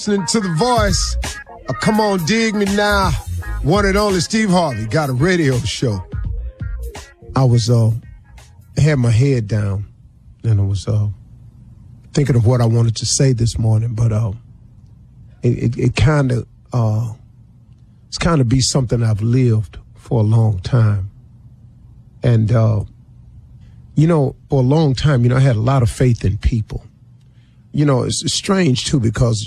Listening to The Voice. Come on, dig me now. One and only Steve Harvey got a radio show. I was had my head down and I was thinking of what I wanted to say this morning, but it kind of it's kind of be something I've lived for a long time. And you know, for a long time, you know, I had a lot of faith in people. You know, it's strange too because,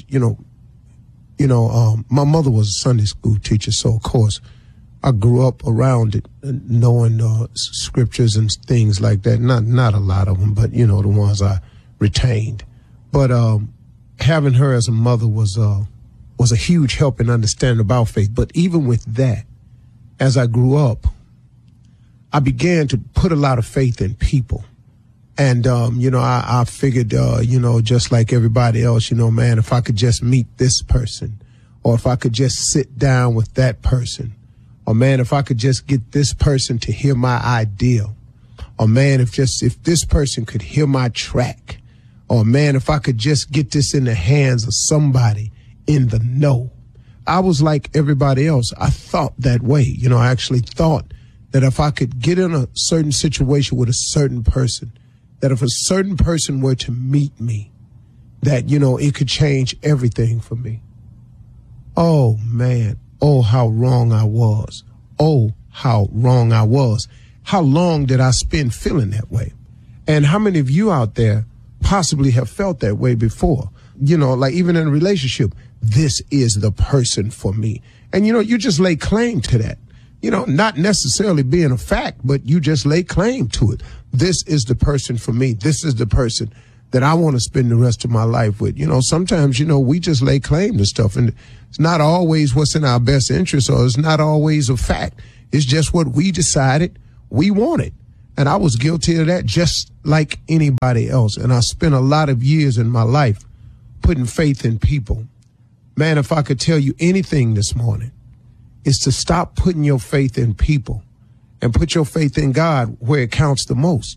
my mother was a Sunday school teacher, so of course I grew up around it, knowing scriptures and things like that. Not a lot of them, but the ones I retained. But having her as a mother was a huge help in understanding about faith. But even with that, as I grew up, I began to put a lot of faith in people. And, I figured, just like everybody else, man, if I could just meet this person, or if I could just sit down with that person, or man, if I could just get this person to hear my idea, or man, if this person could hear my track, or man, if I could just get this in the hands of somebody in the know. I was like everybody else. I thought that way. I actually thought that if I could get in a certain situation with a certain person, that if a certain person were to meet me, that, it could change everything for me. Oh, man. Oh, how wrong I was. Oh, how wrong I was. How long did I spend feeling that way? And how many of you out there possibly have felt that way before? Like even in a relationship, this is the person for me. And, you just lay claim to that. Not necessarily being a fact, but you just lay claim to it. This is the person for me. This is the person that I want to spend the rest of my life with. Sometimes, we just lay claim to stuff, and it's not always what's in our best interest, or it's not always a fact. It's just what we decided we wanted. And I was guilty of that just like anybody else. And I spent a lot of years in my life putting faith in people. Man, if I could tell you anything this morning, is to stop putting your faith in people and put your faith in God where it counts the most.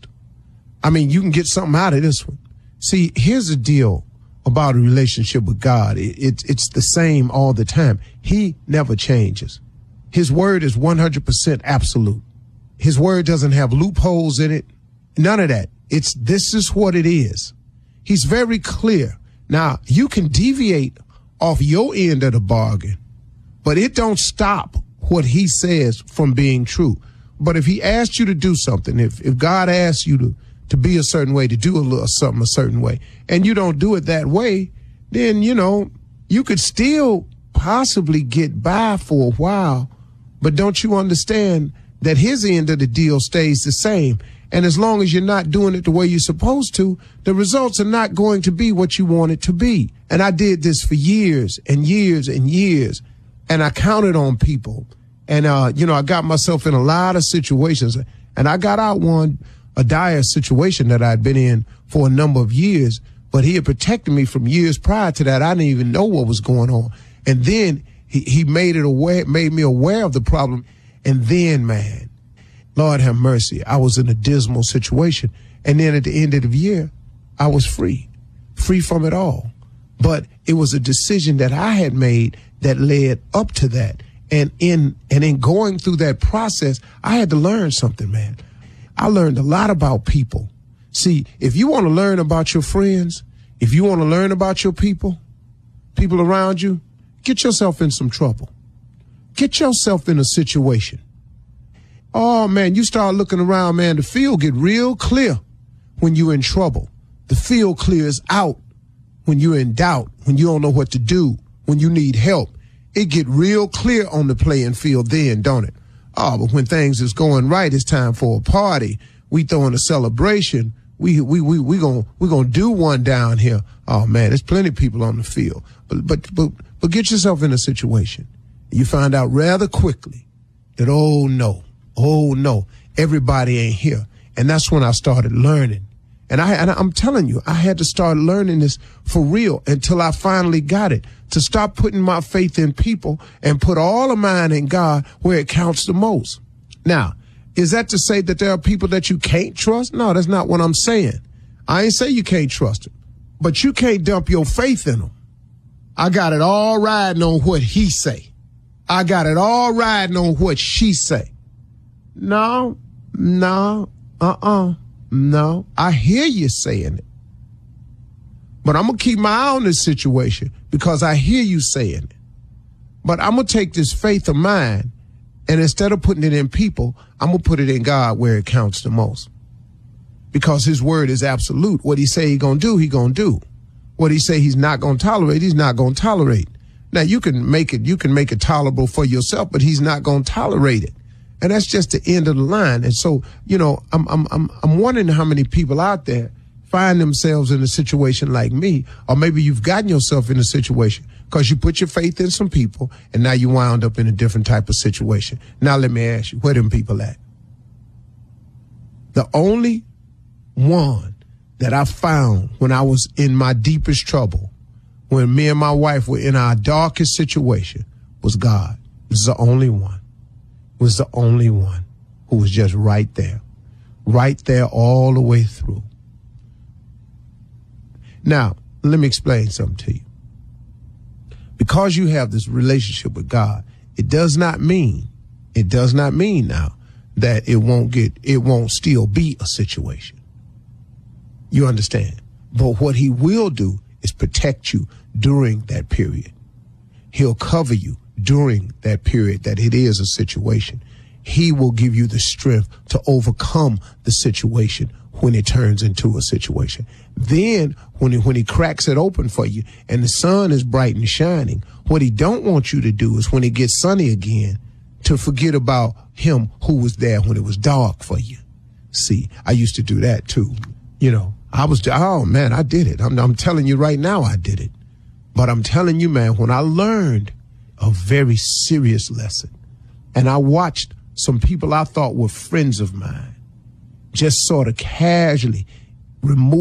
I mean, you can get something out of this one. See, here's the deal about a relationship with God. It's the same all the time. He never changes. His word is 100% absolute. His word doesn't have loopholes in it. None of that. This is what it is. He's very clear. Now, you can deviate off your end of the bargain, but it don't stop what he says from being true. But if he asks you to do something, if God asks you to be a certain way, to do something a certain way, and you don't do it that way, then, you could still possibly get by for a while. But don't you understand that his end of the deal stays the same? And as long as you're not doing it the way you're supposed to, the results are not going to be what you want it to be. And I did this for years and years and years. And I counted on people. And, I got myself in a lot of situations. And I got out a dire situation that I'd been in for a number of years. But he had protected me from years prior to that. I didn't even know what was going on. And then he made me aware of the problem. And then, man, Lord have mercy, I was in a dismal situation. And then at the end of the year, I was free from it all. But it was a decision that I had made that led up to that. And in going through that process, I had to learn something, man. I learned a lot about people. See, if you want to learn about your friends, if you want to learn about your people around you, get yourself in some trouble. Get yourself in a situation. Oh, man, you start looking around, man, the field get real clear when you're in trouble. The field clears out when you're in doubt, when you don't know what to do, when you need help. It get real clear on the playing field then, don't it? Oh, but when things is going right, it's time for a party. We throwing a celebration. We gonna do one down here. Oh man, there's plenty of people on the field. But get yourself in a situation. You find out rather quickly that oh no, everybody ain't here. And that's when I started learning. And I'm telling you, I had to start learning this for real until I finally got it, to stop putting my faith in people and put all of mine in God where it counts the most. Now, is that to say that there are people that you can't trust? No, that's not what I'm saying. I ain't say you can't trust them, but you can't dump your faith in them. I got it all riding on what he say. I got it all riding on what she say. No. No. I hear you saying it. But I'm going to keep my eye on this situation because I hear you saying it. But I'm going to take this faith of mine, and instead of putting it in people, I'm going to put it in God where it counts the most. Because his word is absolute. What he say he going to do, he going to do. What he say he's not going to tolerate, he's not going to tolerate. Now you can make it tolerable for yourself, but he's not going to tolerate it. And that's just the end of the line. And so, I'm wondering how many people out there find themselves in a situation like me, or maybe you've gotten yourself in a situation because you put your faith in some people and now you wound up in a different type of situation. Now let me ask you, where them people at? The only one that I found when I was in my deepest trouble, when me and my wife were in our darkest situation, was God. This is the only one. Was the only one who was just right there all the way through. Now, let me explain something to you. Because you have this relationship with God, it does not mean now that it won't still be a situation. You understand? But what he will do is protect you during that period. He'll cover you during that period that it is a situation. He will give you the strength to overcome the situation when it turns into a situation. Then when he cracks it open for you and the sun is bright and shining, what he don't want you to do is when it gets sunny again, to forget about him who was there when it was dark for you. See, I used to do that too. I did it. I'm telling you right now, I did it. But I'm telling you, man, when I learned a very serious lesson and I watched some people I thought were friends of mine just sort of casually remove